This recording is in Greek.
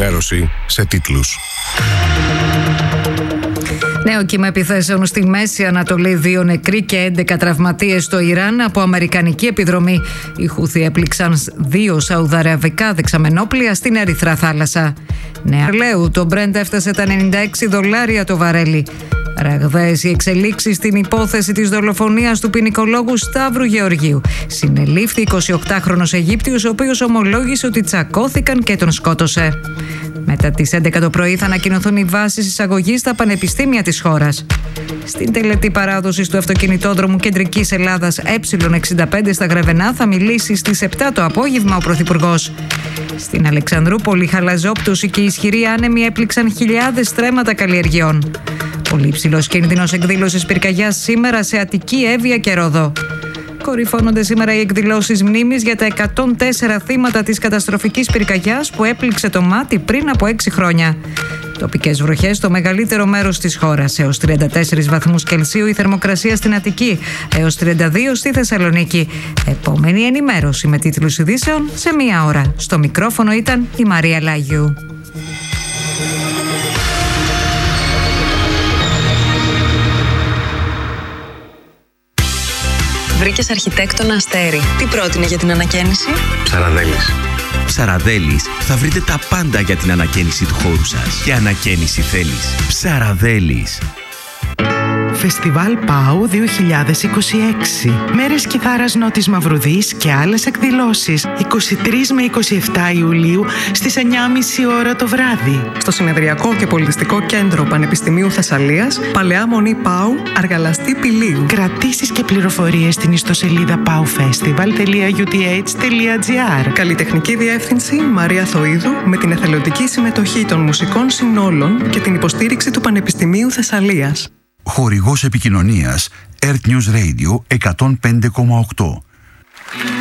ενημέρωση σε τίτλους. Νέο κύμα επιθέσεων στη Μέση Ανατολή, 2 νεκροί και 11 τραυματίες στο Ιράν από αμερικανική επιδρομή. Οι Χούθι έπληξαν 2 σαουδαραβικά δεξαμενόπλια στην Ερυθρά θάλασσα. Νέα Λέου, το Brent έφτασε τα $96 το βαρέλι. Ραγδαίες οι εξελίξεις στην υπόθεση της δολοφονίας του ποινικολόγου Σταύρου Γεωργίου. Συνελήφθη 28χρονος Αιγύπτιος, ο οποίος ομολόγησε ότι τσακώθηκαν και τον σκότωσε. Μετά τις 11 το πρωί θα ανακοινωθούν οι βάσεις εισαγωγής στα πανεπιστήμια της χώρας. Στην τελετή παράδοσης του αυτοκινητόδρομου Κεντρικής Ελλάδας Ε65 στα Γρεβενά θα μιλήσει στις 7 το απόγευμα ο Πρωθυπουργός. Στην Αλεξανδρούπολη, χαλαζόπτωση και ισχυροί άνεμοι έπληξαν χιλιάδες στρέμματα καλλιεργειών. Πολύ υψηλός κίνδυνος εκδήλωσης πυρκαγιάς σήμερα σε Αττική, Εύβοια και Ρόδο. Κορυφώνονται σήμερα οι εκδηλώσεις μνήμης για τα 104 θύματα της καταστροφικής πυρκαγιάς που έπληξε το Μάτι πριν από 6 χρόνια. Τοπικές βροχές στο μεγαλύτερο μέρος της χώρας. Έως 34 βαθμούς Κελσίου η θερμοκρασία στην Αττική, έως 32 στη Θεσσαλονίκη. Επόμενη ενημέρωση με τίτλους ειδήσεων σε 1 ώρα. Στο μικρόφωνο ήταν η Μαρία Λάγιου. Βρήκες αρχιτέκτονα Αστέρι. Τι πρότεινε για την ανακαίνιση? Ψαραδέλης. Ψαραδέλης, θα βρείτε τα πάντα για την ανακαίνιση του χώρου σας. Και ανακαίνιση θέλεις. Ψαραδέλης. Φεστιβάλ ΠΑΟ 2026. Μέρες Κιθάρας Νότης Μαυρουδής και άλλες εκδηλώσεις 23 με 27 Ιουλίου στις 9.30 ώρα το βράδυ. Στο Συνεδριακό και Πολιτιστικό Κέντρο Πανεπιστημίου Θεσσαλίας, Παλαιά Μονή ΠΑΟ, Αργαλαστή Πηλίου. Κρατήσεις και πληροφορίες στην ιστοσελίδα paofestival.uth.gr. Καλλιτεχνική διεύθυνση Μαρία Θοΐδου, με την εθελοντική συμμετοχή των μουσικών συνόλων και την υποστήριξη του Πανεπιστημίου Θεσσαλίας. Χορηγός επικοινωνίας Earth News Radio 105,8.